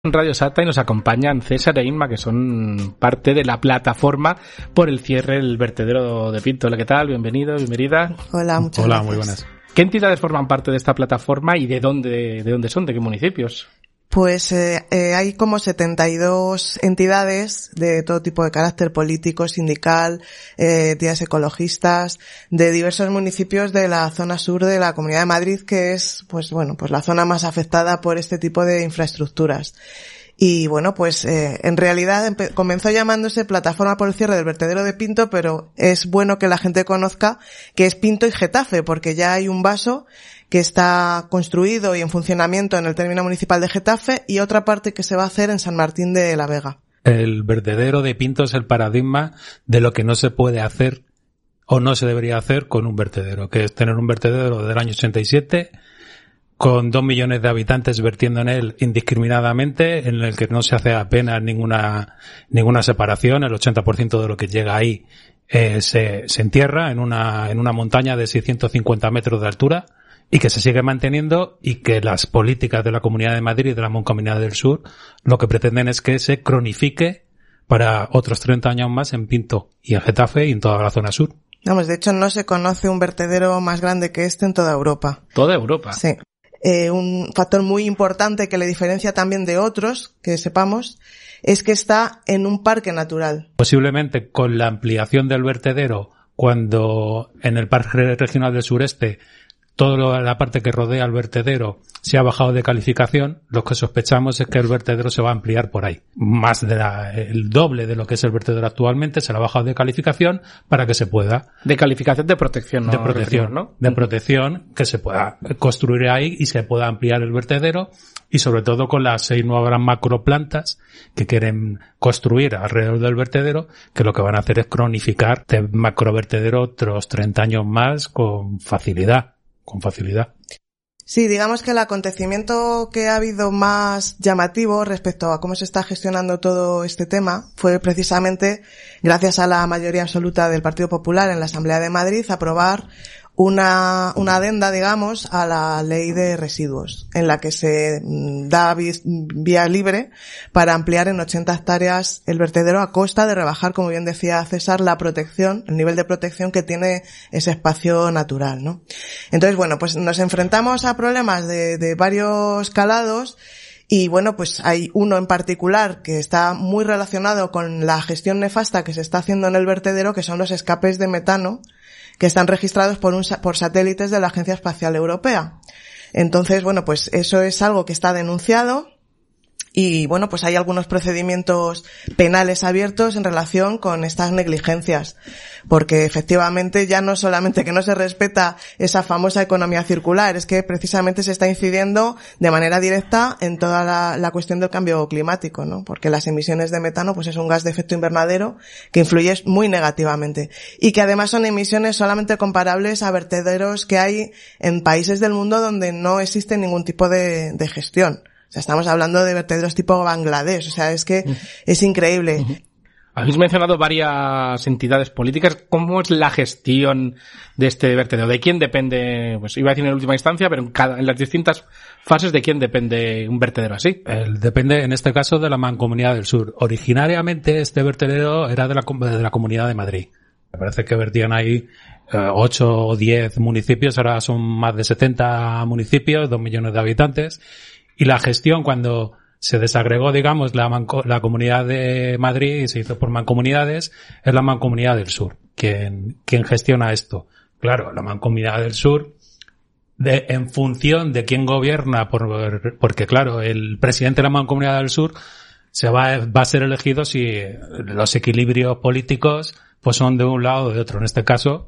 En Radio Sata y nos acompañan César e Inma, que son parte de la plataforma por el cierre del vertedero de Pinto. Hola, ¿qué tal? Bienvenido, bienvenida. Hola, muchas gracias. Hola, muy buenas. ¿Qué entidades forman parte de esta plataforma y de dónde son? ¿De qué municipios? Pues hay como 72 entidades de todo tipo de carácter político, sindical, entidades ecologistas, de diversos municipios de la zona sur de la Comunidad de Madrid, que es, pues la zona más afectada por este tipo de infraestructuras. Y bueno, pues en realidad comenzó llamándose Plataforma por el Cierre del Vertedero de Pinto, pero es bueno que la gente conozca que es Pinto y Getafe, porque ya hay un vaso que está construido y en funcionamiento en el término municipal de Getafe y otra parte que se va a hacer en San Martín de la Vega. El vertedero de Pinto es el paradigma de lo que no se puede hacer o no se debería hacer con un vertedero, que es tener un vertedero del año 87 con 2 millones de habitantes vertiendo en él indiscriminadamente, en el que no se hace apenas ninguna separación. El 80% de lo que llega ahí se entierra en una montaña de 650 metros de altura, y que se sigue manteniendo, y que las políticas de la Comunidad de Madrid y de la Mancomunidad del Sur lo que pretenden es que se cronifique para otros 30 años más en Pinto y en Getafe y en toda la zona sur. Vamos, de hecho no se conoce un vertedero más grande que este en toda Europa. ¿Toda Europa? Sí. Un factor muy importante que le diferencia también de otros, que sepamos, es que está en un parque natural. Posiblemente con la ampliación del vertedero, cuando en el Parque Regional del Sureste toda la parte que rodea el vertedero se ha bajado de calificación, lo que sospechamos es que el vertedero se va a ampliar por ahí. Más el doble de lo que es el vertedero actualmente se le ha bajado de calificación para que se pueda... De calificación de protección, ¿no? De protección, ¿no? De protección, que se pueda construir ahí y se pueda ampliar el vertedero, y sobre todo con las 6 nuevas macroplantas que quieren construir alrededor del vertedero, que lo que van a hacer es cronificar este macrovertedero otros 30 años más con facilidad. Sí, digamos que el acontecimiento que ha habido más llamativo respecto a cómo se está gestionando todo este tema fue precisamente gracias a la mayoría absoluta del Partido Popular en la Asamblea de Madrid aprobar una adenda, digamos, a la ley de residuos, en la que se da vía libre para ampliar en 80 hectáreas el vertedero a costa de rebajar, como bien decía César, la protección, el nivel de protección que tiene ese espacio natural, ¿no? Entonces, bueno, pues nos enfrentamos a problemas de varios calados. Y bueno, pues hay uno en particular que está muy relacionado con la gestión nefasta que se está haciendo en el vertedero, que son los escapes de metano que están registrados por satélites de la Agencia Espacial Europea. Entonces, bueno, pues eso es algo que está denunciado. Y bueno, pues hay algunos procedimientos penales abiertos en relación con estas negligencias, porque efectivamente ya no solamente que no se respeta esa famosa economía circular, es que precisamente se está incidiendo de manera directa en toda la cuestión del cambio climático, ¿no? Porque las emisiones de metano pues es un gas de efecto invernadero que influye muy negativamente, y que además son emisiones solamente comparables a vertederos que hay en países del mundo donde no existe ningún tipo de gestión. O sea, estamos hablando de vertederos tipo Bangladesh, o sea, es que es increíble. Habéis mencionado varias entidades políticas. ¿Cómo es la gestión de este vertedero? ¿De quién depende? Pues iba a decir en última instancia, pero en las distintas fases, ¿de quién depende un vertedero así? Depende, en este caso, de la Mancomunidad del Sur. Originariamente, este vertedero era de la Comunidad de Madrid. Me parece que vertían ahí 8 o 10 municipios, ahora son más de 70 municipios, 2 millones de habitantes. Y la gestión, cuando se desagregó, digamos, la Comunidad de Madrid y se hizo por mancomunidades, es la Mancomunidad del Sur quien gestiona esto. Claro, la Mancomunidad del Sur, en función de quién gobierna, porque claro, el presidente de la Mancomunidad del Sur va a ser elegido si los equilibrios políticos pues son de un lado o de otro. En este caso,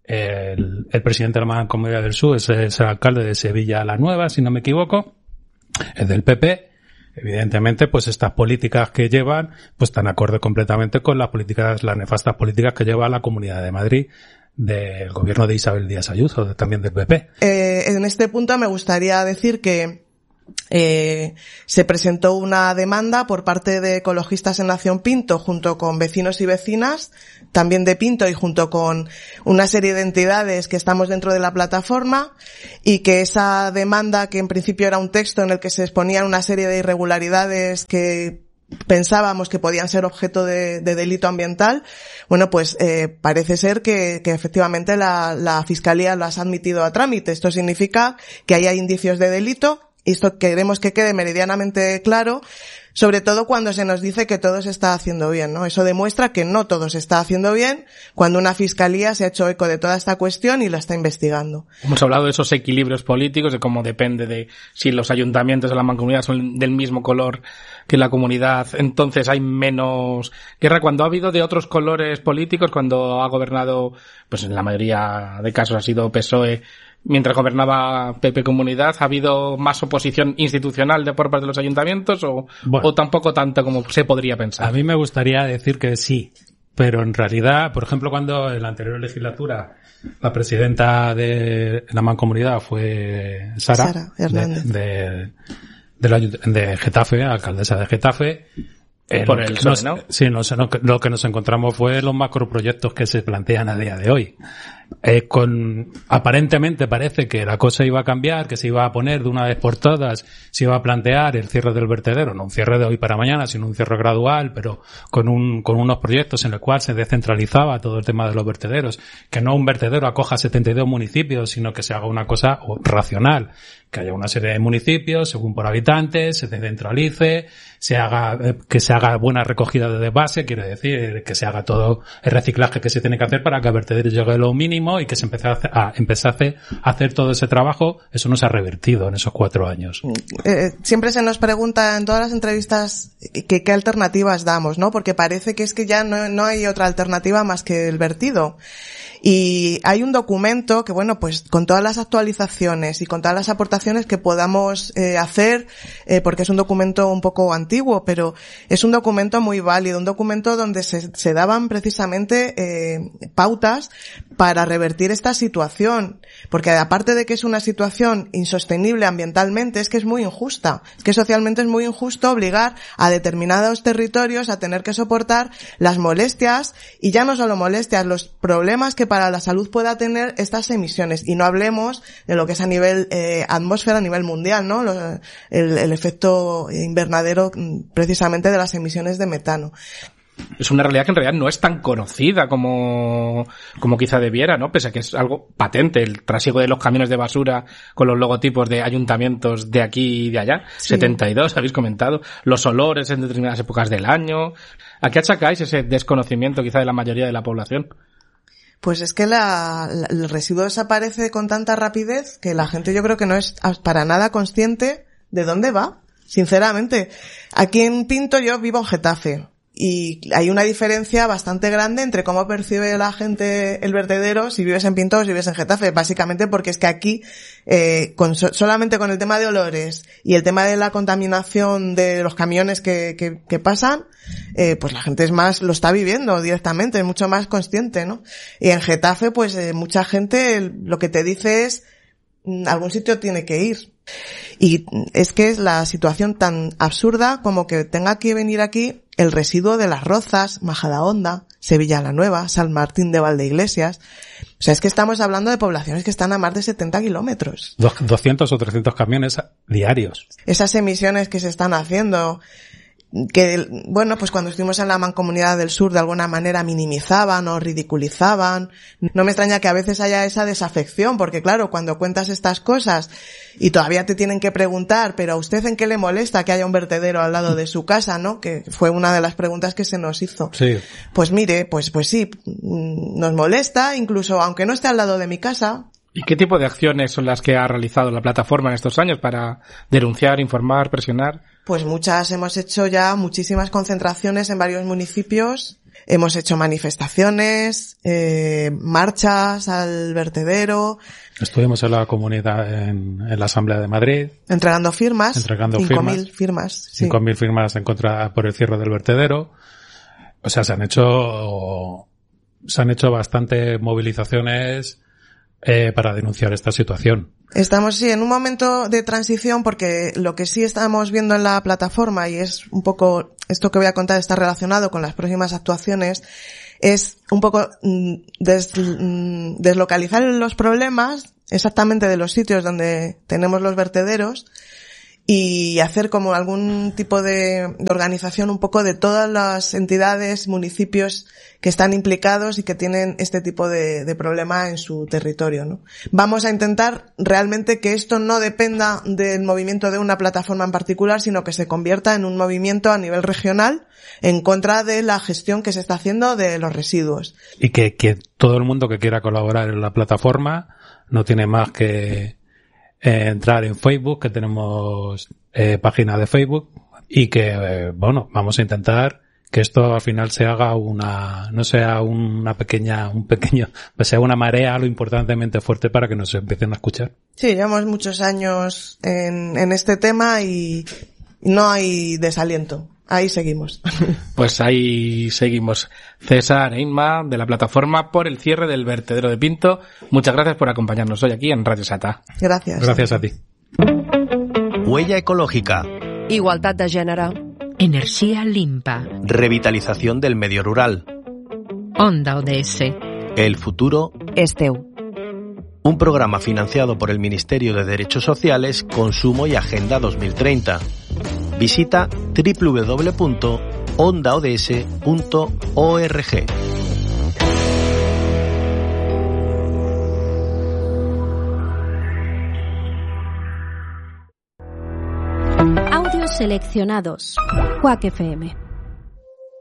el presidente de la Mancomunidad del Sur es el alcalde de Sevilla la Nueva, si no me equivoco. Es del PP. Evidentemente, pues estas políticas que llevan, pues están acorde completamente con las nefastas políticas que lleva la Comunidad de Madrid del gobierno de Isabel Díaz Ayuso, también del PP. En este punto me gustaría decir que se presentó una demanda por parte de ecologistas en Nación Pinto junto con vecinos y vecinas también de Pinto y junto con una serie de entidades que estamos dentro de la plataforma, y que esa demanda, que en principio era un texto en el que se exponían una serie de irregularidades que pensábamos que podían ser objeto de delito ambiental, bueno, pues parece ser que efectivamente la Fiscalía las ha admitido a trámite. Esto significa que ahí hay indicios de delito. Y esto queremos que quede meridianamente claro, sobre todo cuando se nos dice que todo se está haciendo bien, ¿no? Eso demuestra que no todo se está haciendo bien cuando una fiscalía se ha hecho eco de toda esta cuestión y la está investigando. Hemos hablado de esos equilibrios políticos, de cómo depende de si los ayuntamientos de la mancomunidad son del mismo color que la comunidad, entonces hay menos guerra. Cuando ha habido de otros colores políticos, cuando ha gobernado, pues en la mayoría de casos ha sido PSOE, mientras gobernaba PP Comunidad, ¿ha habido más oposición institucional de por parte de los ayuntamientos o tampoco tanto como se podría pensar? A mí me gustaría decir que sí, pero en realidad, por ejemplo, cuando en la anterior legislatura la presidenta de la Mancomunidad fue Sara Hernández de Getafe, alcaldesa de Getafe, por el PSOE, ¿no? Sí, lo que nos encontramos fue los macroproyectos que se plantean a día de hoy. Aparentemente parece que la cosa iba a cambiar, que se iba a poner de una vez por todas, se iba a plantear el cierre del vertedero, no un cierre de hoy para mañana, sino un cierre gradual, pero con unos proyectos en el cual se descentralizaba todo el tema de los vertederos, que no un vertedero acoja 72 municipios, sino que se haga una cosa racional, que haya una serie de municipios según por habitantes, se descentralice, que se haga buena recogida de base, quiere decir que se haga todo el reciclaje que se tiene que hacer para que el vertedero llegue a lo mínimo y que se empezase a hacer todo ese trabajo. Eso no se ha revertido en esos 4 años. Siempre se nos pregunta en todas las entrevistas qué alternativas damos, ¿no? Porque parece que es que ya no hay otra alternativa más que el vertido. Y hay un documento que, bueno, pues con todas las actualizaciones y con todas las aportaciones que podamos hacer, porque es un documento un poco antiguo, pero es un documento muy válido, un documento donde se daban precisamente pautas para revertir esta situación, porque aparte de que es una situación insostenible ambientalmente, es que es muy injusta, es que socialmente es muy injusto obligar a determinados territorios a tener que soportar las molestias, y ya no solo molestias, los problemas que para la salud pueda tener estas emisiones, y no hablemos de lo que es a nivel atmósfera, a nivel mundial, ¿no? El efecto invernadero precisamente de las emisiones de metano. Es una realidad que en realidad no es tan conocida como quizá debiera, ¿no? Pese a que es algo patente, el trasiego de los camiones de basura con los logotipos de ayuntamientos de aquí y de allá. Sí. 72, habéis comentado. Los olores en determinadas épocas del año. ¿A qué achacáis ese desconocimiento quizá de la mayoría de la población? Pues es que el residuo desaparece con tanta rapidez que la gente, yo creo que no es para nada consciente de dónde va, sinceramente. Aquí en Pinto yo vivo en Getafe. Y hay una diferencia bastante grande entre cómo percibe la gente el vertedero si vives en Pinto o si vives en Getafe, básicamente porque es que aquí solamente con el tema de olores y el tema de la contaminación de los camiones que pasan, pues la gente lo está viviendo directamente, es mucho más consciente, ¿no? Y en Getafe, pues mucha gente lo que te dice es algún sitio tiene que ir. Y es que es la situación tan absurda como que tenga que venir aquí el residuo de Las Rozas, Majadahonda, Sevilla la Nueva, San Martín de Valdeiglesias. O sea, es que estamos hablando de poblaciones que están a más de 70 kilómetros. 200 o 300 camiones diarios. Esas emisiones que se están haciendo, que, bueno, pues cuando estuvimos en la Mancomunidad del Sur de alguna manera minimizaban o ridiculizaban. No me extraña que a veces haya esa desafección, porque claro, cuando cuentas estas cosas y todavía te tienen que preguntar, pero ¿a usted en qué le molesta que haya un vertedero al lado de su casa, no? Que fue una de las preguntas que se nos hizo. Sí. Pues mire, pues sí, nos molesta, incluso aunque no esté al lado de mi casa. ¿Y qué tipo de acciones son las que ha realizado la plataforma en estos años para denunciar, informar, presionar? Pues muchas, hemos hecho ya muchísimas concentraciones en varios municipios, hemos hecho manifestaciones, marchas al vertedero. Estuvimos en la comunidad, en la Asamblea de Madrid. Entregando firmas. 5.000 firmas. Sí. 5.000 firmas en contra por el cierre del vertedero. O sea, se han hecho bastantes movilizaciones para denunciar esta situación. Estamos, sí, en un momento de transición, porque lo que sí estamos viendo en la plataforma, y es un poco, esto que voy a contar está relacionado con las próximas actuaciones, es un poco deslocalizar los problemas exactamente de los sitios donde tenemos los vertederos y hacer como algún tipo de organización un poco de todas las entidades, municipios que están implicados y que tienen este tipo de problema en su territorio, ¿no? Vamos a intentar realmente que esto no dependa del movimiento de una plataforma en particular, sino que se convierta en un movimiento a nivel regional en contra de la gestión que se está haciendo de los residuos. Y que todo el mundo que quiera colaborar en la plataforma no tiene más que entrar en Facebook, que tenemos página de Facebook, y que vamos a intentar que esto al final se haga no sea sea una marea lo importantemente fuerte para que nos empiecen a escuchar. Sí, llevamos muchos años en este tema y no hay desaliento. Ahí seguimos. Pues ahí seguimos. César e Inma, de la plataforma por el cierre del vertedero de Pinto. Muchas gracias por acompañarnos hoy aquí en Radio Sata. Gracias. Gracias a ti. Huella ecológica. Igualtat de gènere. Energía limpa. Revitalización del medio rural. Onda ODS. El futuro És teu. Un programa financiado por el Ministerio de Derechos Sociales, Consumo y Agenda 2030. Visita www.ondaods.org. Audios seleccionados. Quack FM.